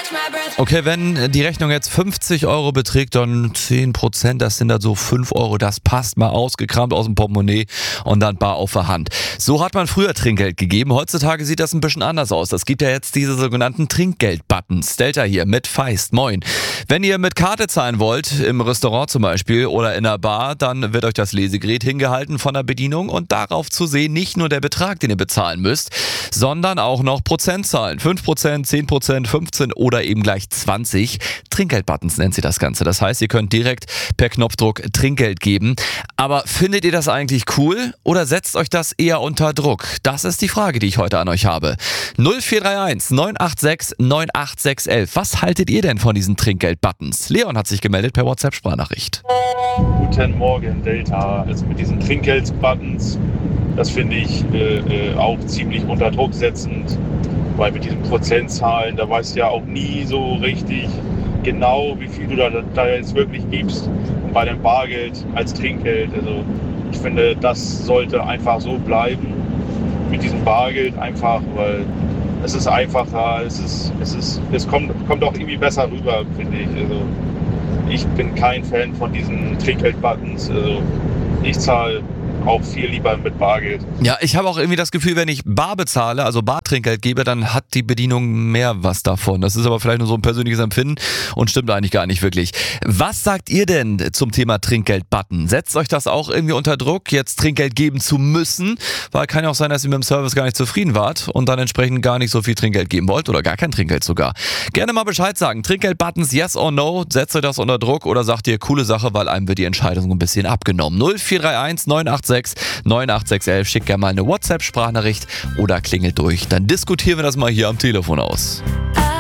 Okay, wenn die Rechnung jetzt 50 Euro beträgt, dann 10%, das sind dann so 5 Euro, das passt mal ausgekramt aus dem Portemonnaie und dann bar auf der Hand. So hat man früher Trinkgeld gegeben, heutzutage sieht das ein bisschen anders aus. Es gibt ja jetzt diese sogenannten Trinkgeld-Buttons. Delta hier mit Feist, moin. Wenn ihr mit Karte zahlen wollt, im Restaurant zum Beispiel oder in der Bar, dann wird euch das Lesegerät hingehalten von der Bedienung und darauf zu sehen, nicht nur der Betrag, den ihr bezahlen müsst, sondern auch noch Prozentzahlen. 5%, 10%, 15% oder eben gleich 20. Trinkgeld-Buttons nennt sie das Ganze. Das heißt, ihr könnt direkt per Knopfdruck Trinkgeld geben. Aber findet ihr das eigentlich cool oder setzt euch das eher unter Druck? Das ist die Frage, die ich heute an euch habe. 0431 986 98611. Was haltet ihr denn von diesen Trinkgeld-Buttons? Leon hat sich gemeldet per WhatsApp-Sprachnachricht. Guten Morgen, Delta. Also mit diesen Trinkgeld-Buttons, das finde ich auch ziemlich unter Druck setzend, weil mit diesen Prozentzahlen, da weißt du ja auch nie so richtig genau, wie viel du da jetzt wirklich gibst. Und bei dem Bargeld als Trinkgeld, also ich finde, das sollte einfach so bleiben mit diesem Bargeld einfach, weil es ist einfacher, es kommt auch irgendwie besser rüber, finde ich. Also ich bin kein Fan von diesen Trinkgeld-Buttons. Also ich zahle auch viel lieber mit Bargeld. Ja, ich habe auch irgendwie das Gefühl, wenn ich bar bezahle, also Bartrinkgeld gebe, dann hat die Bedienung mehr was davon. Das ist aber vielleicht nur so ein persönliches Empfinden und stimmt eigentlich gar nicht wirklich. Was sagt ihr denn zum Thema Trinkgeld-Button? Setzt euch das auch irgendwie unter Druck, jetzt Trinkgeld geben zu müssen? Weil kann ja auch sein, dass ihr mit dem Service gar nicht zufrieden wart und dann entsprechend gar nicht so viel Trinkgeld geben wollt oder gar kein Trinkgeld sogar. Gerne mal Bescheid sagen. Trinkgeld-Buttons, yes or no? Setzt euch das unter Druck oder sagt ihr, coole Sache, weil einem wird die Entscheidung ein bisschen abgenommen. 0431 986 98611. Schickt gerne mal eine WhatsApp-Sprachnachricht oder klingelt durch. Dann diskutieren wir das mal hier am Telefon aus.